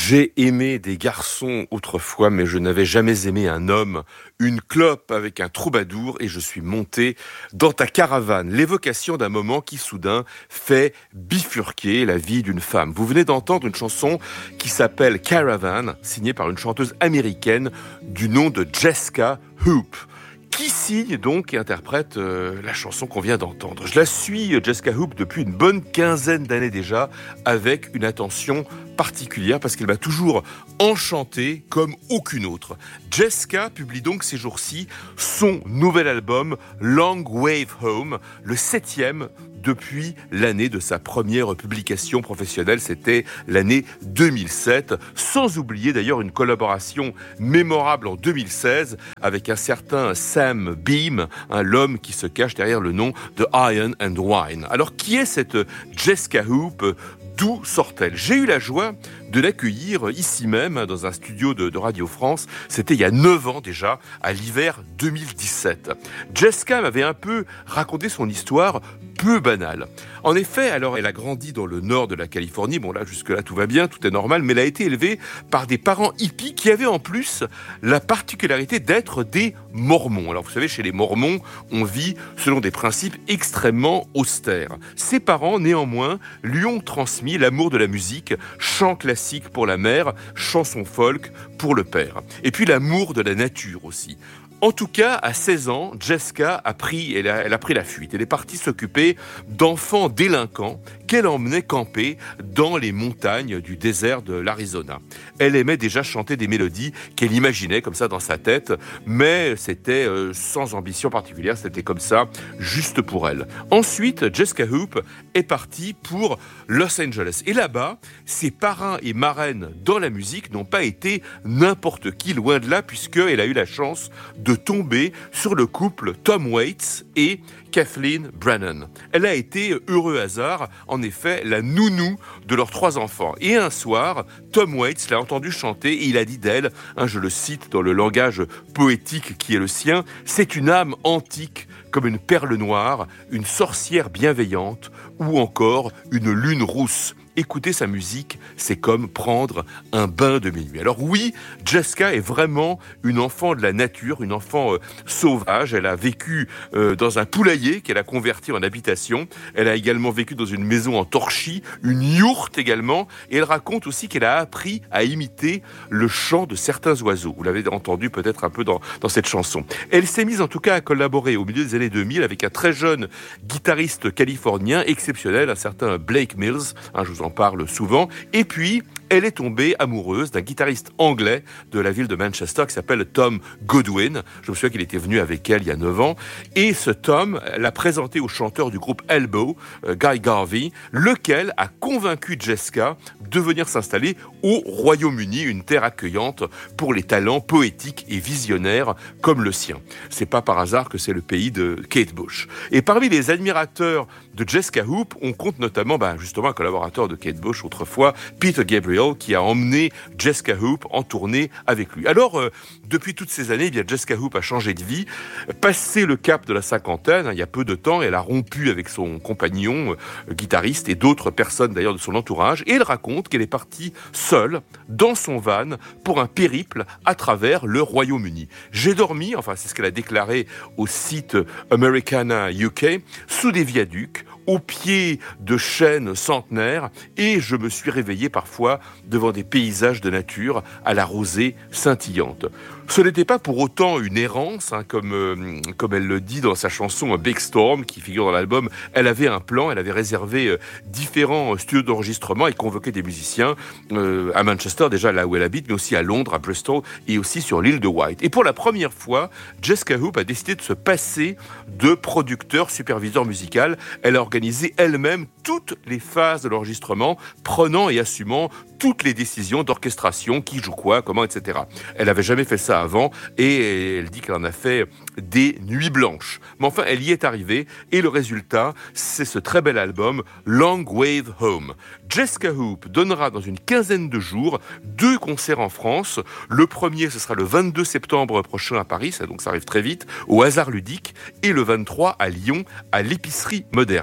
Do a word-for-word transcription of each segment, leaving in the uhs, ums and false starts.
J'ai aimé des garçons autrefois, mais je n'avais jamais aimé un homme. Une clope avec un troubadour et je suis monté dans ta caravane. L'évocation d'un moment qui soudain fait bifurquer la vie d'une femme. Vous venez d'entendre une chanson qui s'appelle Caravan, signée par une chanteuse américaine du nom de Jessica Hoop, qui signe donc et interprète euh, la chanson qu'on vient d'entendre. Je la suis, Jessica Hoop, depuis une bonne quinzaine d'années déjà, avec une attention particulière, parce qu'elle m'a toujours enchanté comme aucune autre. Jessica publie donc ces jours-ci son nouvel album Long Wave Home, le septième depuis l'année de sa première publication professionnelle, c'était l'année deux mille sept, sans oublier d'ailleurs une collaboration mémorable en deux mille seize avec un certain Sam Beam, hein, l'homme qui se cache derrière le nom de Iron and Wine. Alors qui est cette Jessica Hoop ? D'où sort-elle ? J'ai eu la joie de l'accueillir ici même, dans un studio de, de Radio France. C'était il y a neuf ans déjà, à l'hiver deux mille dix-sept. Jessica m'avait un peu raconté son histoire peu banale. En effet, alors elle a grandi dans le nord de la Californie. Bon là, jusque-là, tout va bien, tout est normal. Mais elle a été élevée par des parents hippies qui avaient en plus la particularité d'être des mormons. Alors vous savez, chez les mormons, on vit selon des principes extrêmement austères. Ses parents, néanmoins, lui ont transmis l'amour de la musique, chant classique pour la mère, chanson folk pour le père. Et puis l'amour de la nature aussi. En tout cas, à seize ans, Jessica a pris, elle a, elle a pris la fuite. Elle est partie s'occuper d'enfants délinquants qu'elle emmenait camper dans les montagnes du désert de l'Arizona. Elle aimait déjà chanter des mélodies qu'elle imaginait comme ça dans sa tête, mais c'était euh, sans ambition particulière, c'était comme ça, juste pour elle. Ensuite, Jessica Hoop est partie pour Los Angeles. Et là-bas, ses parrains et marraines dans la musique n'ont pas été n'importe qui, loin de là, puisqu'elle a eu la chance de tomber sur le couple Tom Waits et Kathleen Brennan. Elle a été, heureux hasard, en effet, la nounou de leurs trois enfants. Et un soir, Tom Waits l'a entendu chanter et il a dit d'elle, hein, je le cite dans le langage poétique qui est le sien, « C'est une âme antique comme une perle noire, une sorcière bienveillante ou encore une lune rousse. » Écouter sa musique, c'est comme prendre un bain de minuit. Alors oui, Jessica est vraiment une enfant de la nature, une enfant euh, sauvage. Elle a vécu euh, dans un poulailler qu'elle a converti en habitation. Elle a également vécu dans une maison en torchis, une yourte également. Et elle raconte aussi qu'elle a appris à imiter le chant de certains oiseaux. Vous l'avez entendu peut-être un peu dans, dans cette chanson. Elle s'est mise en tout cas à collaborer au milieu des années deux mille avec un très jeune guitariste californien exceptionnel, un certain Blake Mills. Hein, je vous en parle souvent. Et puis, elle est tombée amoureuse d'un guitariste anglais de la ville de Manchester qui s'appelle Tom Goodwin. Je me souviens qu'il était venu avec elle il y a neuf ans. Et ce Tom l'a présenté au chanteur du groupe Elbow, euh, Guy Garvey, lequel a convaincu Jessica de venir s'installer au Royaume-Uni, une terre accueillante pour les talents poétiques et visionnaires comme le sien. C'est pas par hasard que c'est le pays de Kate Bush. Et parmi les admirateurs de Jessica Hoop, on compte notamment bah, justement un collaborateur de Kate Bush autrefois, Peter Gabriel, qui a emmené Jessica Hoop en tournée avec lui. Alors, euh, depuis toutes ces années, eh bien, Jessica Hoop a changé de vie, passé le cap de la cinquantaine, hein, il y a peu de temps, elle a rompu avec son compagnon, euh, guitariste, et d'autres personnes d'ailleurs de son entourage, et elle raconte qu'elle est partie seule, dans son van, pour un périple à travers le Royaume-Uni. J'ai dormi, enfin c'est ce qu'elle a déclaré au site Americana U K, sous des viaducs, au pied de chênes centenaires, et je me suis réveillé parfois devant des paysages de nature à la rosée scintillante. Ce n'était pas pour autant une errance, hein, comme, euh, comme elle le dit dans sa chanson Big Storm, qui figure dans l'album. Elle avait un plan, elle avait réservé euh, différents studios d'enregistrement et convoqué des musiciens euh, à Manchester, déjà là où elle habite, mais aussi à Londres, à Bristol et aussi sur l'île de Wight. Et pour la première fois, Jessica Hoop a décidé de se passer de producteur, superviseur musical. Elle a organisé elle-même toutes les phases de l'enregistrement, prenant et assumant toutes les décisions d'orchestration, qui joue quoi, comment, et cetera. Elle n'avait jamais fait ça avant et elle dit qu'elle en a fait des nuits blanches. Mais enfin, elle y est arrivée et le résultat, c'est ce très bel album Long Wave Home. Jessica Hoop donnera dans une quinzaine de jours deux concerts en France. Le premier, ce sera le vingt-deux septembre prochain à Paris, ça, donc ça arrive très vite, au Hasard Ludique, et le vingt-trois à Lyon, à l'Épicerie Moderne.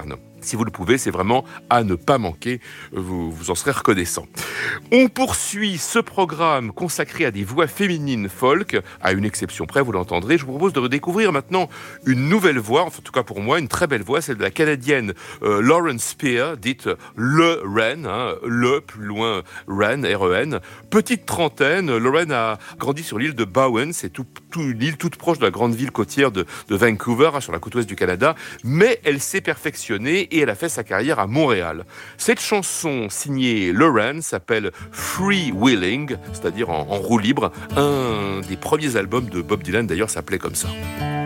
Si vous le pouvez, c'est vraiment à ne pas manquer, vous, vous en serez reconnaissant. On poursuit ce programme consacré à des voix féminines folk, à une exception près, vous l'entendrez. Je vous propose de redécouvrir maintenant une nouvelle voix, enfin, en tout cas pour moi, une très belle voix, celle de la Canadienne euh, Lauren Spear, dite le Wren, hein, le plus loin Wren, R E N. Petite trentaine, Lauren a grandi sur l'île de Bowen, c'est tout, tout, une île toute proche de la grande ville côtière de, de Vancouver, hein, sur la côte ouest du Canada, mais elle s'est perfectionnée et elle a fait sa carrière à Montréal. Cette chanson signée Lauren s'appelle Free Wheeling, c'est-à-dire en, en roue libre. Un des premiers albums de Bob Dylan d'ailleurs s'appelait comme ça.